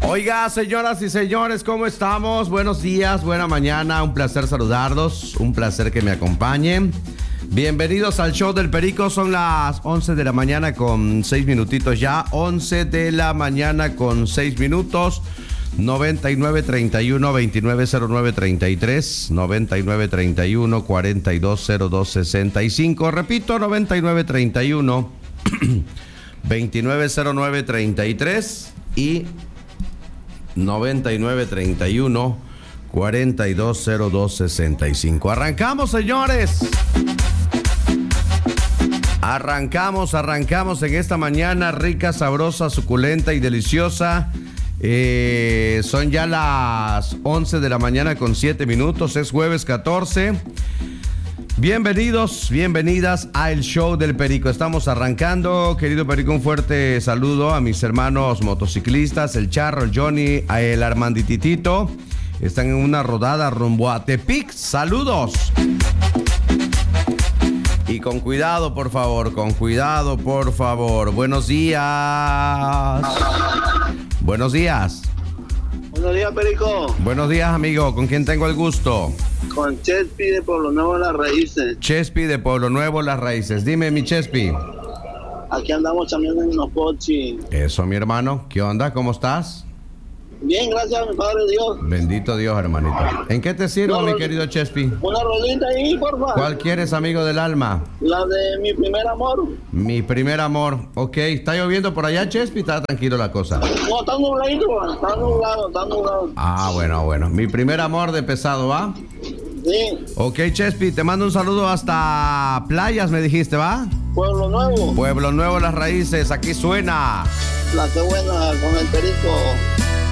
Oiga, señoras y señores, ¿cómo estamos? Buenos días, buena mañana, un placer saludarlos, un placer que me acompañen. Bienvenidos al show del Perico, son las 11 de la mañana con 6 minutitos ya, 11 de la mañana con 6 minutos, 9931-290933, 9931-420265, repito, 9931-290933 y 9931-420265. Arrancamos, señores. Arrancamos en esta mañana rica, sabrosa, suculenta y deliciosa. Son ya las 11 de la mañana con 7 minutos, es jueves 14. Bienvenidos, bienvenidas a el show del Perico. Estamos arrancando, querido Perico, un fuerte saludo a mis hermanos motociclistas, el Charro, el Johnny, el Armandititito. Están en una rodada rumbo a Tepic. ¡Saludos! Y con cuidado, por favor, con cuidado, por favor. Buenos días. Buenos días. Buenos días, Perico. Buenos días, amigo. ¿Con quién tengo el gusto? Con Chespi de Pueblo Nuevo Las Raíces. Chespi de Pueblo Nuevo Las Raíces. Dime, mi Chespi. Aquí andamos chambeando en los pochi. Eso, mi hermano. ¿Qué onda? ¿Cómo estás? Bien, gracias a mi Padre Dios. Bendito Dios, hermanito. ¿En qué te sirvo, mi querido Chespi? Una rolita ahí, por favor. ¿Cuál quieres, amigo del alma? La de Mi Primer Amor. Mi primer amor. Ok, ¿está lloviendo por allá, Chespi? Está tranquilo la cosa. No, está nubladito, está nublado. Ah, bueno. Mi primer amor de Pesado, ¿va? Sí. Ok, Chespi, te mando un saludo hasta Playas, me dijiste, ¿va? Pueblo Nuevo. Pueblo Nuevo Las Raíces, aquí suena La que buena con el Perico.